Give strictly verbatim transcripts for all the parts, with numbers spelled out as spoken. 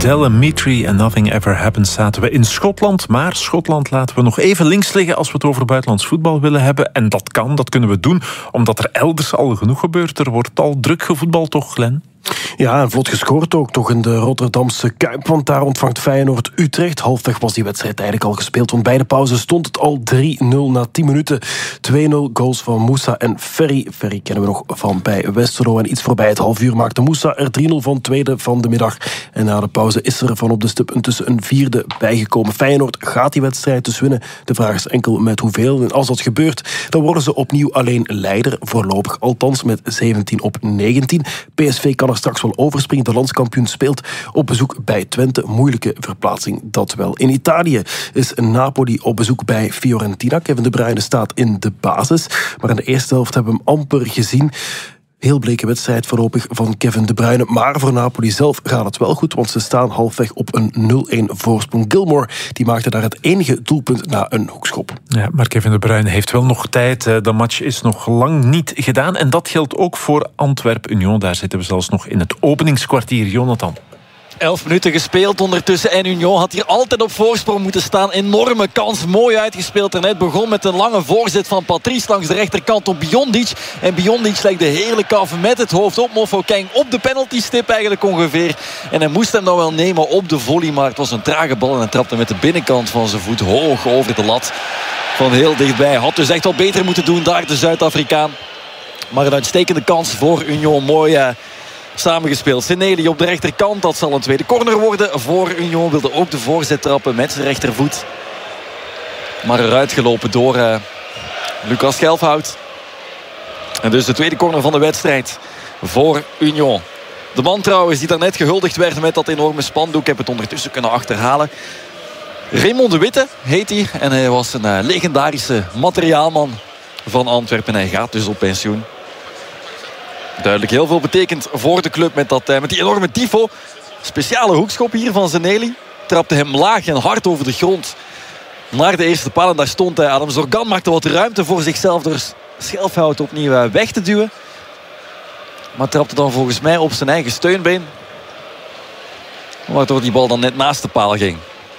Del Amitri en Nothing Ever Happens zaten we in Schotland. Maar Schotland laten we nog even links liggen als we het over buitenlands voetbal willen hebben. En dat kan, dat kunnen we doen, omdat er elders al genoeg gebeurt. Er wordt al druk gevoetbald, toch, Glenn? Ja, en vlot gescoord ook toch in de Rotterdamse Kuip. Want daar ontvangt Feyenoord Utrecht. Halfweg was die wedstrijd eigenlijk al gespeeld. Want bij de pauze stond het al drie nul na tien minuten. twee nul goals van Moussa en Ferry. Ferry kennen we nog van bij Westerlo. En iets voorbij het half uur maakte Moussa er drie nul van, tweede van de middag. En na de pauze is er van op de stip intussen een vierde bijgekomen. Feyenoord gaat die wedstrijd dus winnen. De vraag is enkel met hoeveel. En als dat gebeurt, dan worden ze opnieuw alleen leider. Voorlopig althans met zeventien op negentien. P S V kan er straks wel overspringen. De landskampioen speelt op bezoek bij Twente. Moeilijke verplaatsing, dat wel. In Italië is Napoli op bezoek bij Fiorentina. Kevin De Bruyne staat in de basis. Maar in de eerste helft hebben we hem amper gezien. Heel bleke wedstrijd voorlopig van Kevin De Bruyne. Maar voor Napoli zelf gaat het wel goed, want ze staan halfweg op een nul een voorsprong. Gilmore die maakte daar het enige doelpunt na een hoekschop. Ja, maar Kevin De Bruyne heeft wel nog tijd. De match is nog lang niet gedaan. En dat geldt ook voor Antwerp-Union. Daar zitten we zelfs nog in het openingskwartier. Jonathan. Elf minuten gespeeld ondertussen en Union had hier altijd op voorsprong moeten staan. Enorme kans, mooi uitgespeeld. Er net begon met een lange voorzet van Patrice langs de rechterkant op Biondic. En Biondic legde heerlijk af met het hoofd op Mofokeng op de penaltystip eigenlijk ongeveer. En hij moest hem dan wel nemen op de volley, maar het was een trage bal en hij trapte met de binnenkant van zijn voet hoog over de lat. Van heel dichtbij. Had dus echt wel beter moeten doen daar de Zuid-Afrikaan. Maar een uitstekende kans voor Union. Mooi uh, samengespeeld. Seneli op de rechterkant. Dat zal een tweede corner worden voor Union. Wilde ook de voorzet trappen met zijn rechtervoet. Maar eruit gelopen door uh, Lucas Gelfhout. En dus de tweede corner van de wedstrijd voor Union. De man trouwens die daarnet gehuldigd werd met dat enorme spandoek. Ik heb het ondertussen kunnen achterhalen. Raymond de Witte heet hij. En hij was een uh, legendarische materiaalman van Antwerpen. Hij gaat dus op pensioen. Duidelijk heel veel betekent voor de club met, dat, uh, met die enorme tifo. Speciale hoekschop hier van Seneli. Trapte hem laag en hard over de grond naar de eerste paal. En daar stond uh, Adam Zorgan. Maakte wat ruimte voor zichzelf door Schelfhout opnieuw uh, weg te duwen. Maar trapte dan volgens mij op zijn eigen steunbeen. Waardoor die bal dan net naast de paal ging.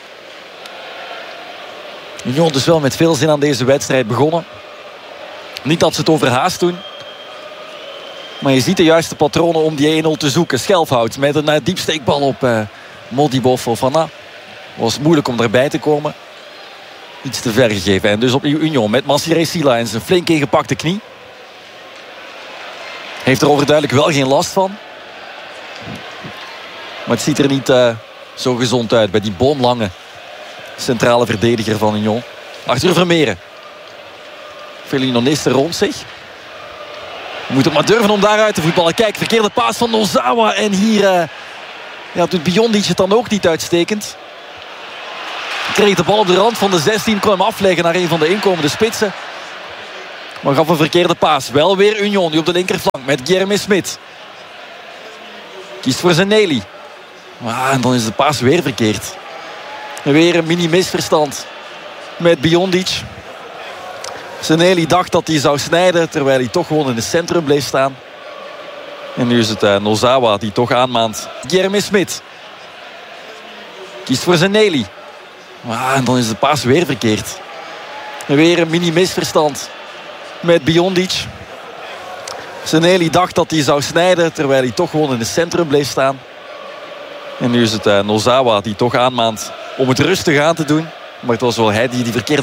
Union dus wel met veel zin aan deze wedstrijd begonnen. Niet dat ze het overhaast doen. Maar je ziet de juiste patronen om die een nul te zoeken. Schelfhout met een uh, diepsteekbal op uh, Modibov Fofana. Was moeilijk om daarbij te komen. Iets te ver gegeven. En dus opnieuw Union met Massiré Sila en zijn flink ingepakte knie. Heeft er overduidelijk wel geen last van. Maar het ziet er niet uh, zo gezond uit bij die boomlange centrale verdediger van Union. Arthur Vermeeren. Veel Unionisten rond zich. Moet het maar durven om daaruit te voetballen. Kijk, verkeerde paas van Nozawa. En hier uh, ja, doet Biondic het dan ook niet uitstekend. Kreeg de bal op de rand van de zestien. Kon hem afleggen naar een van de inkomende spitsen. Maar gaf een verkeerde paas. Wel weer Union die op de linkerflank met Jeremy Smit. Kiest voor Seneli. Ah, en dan is de paas weer verkeerd. En weer een mini misverstand met Biondic. Seneli dacht dat hij zou snijden, terwijl hij toch gewoon in het centrum bleef staan. En nu is het uh, Nozawa die toch aanmaant. Jeremy Smit. Kiest voor Seneli. Ah, en dan is de paas weer verkeerd. En weer een mini misverstand met Biondic. Seneli dacht dat hij zou snijden, terwijl hij toch gewoon in het centrum bleef staan. En nu is het uh, Nozawa die toch aanmaant om het rustig aan te doen. Maar het was wel hij die die verkeerde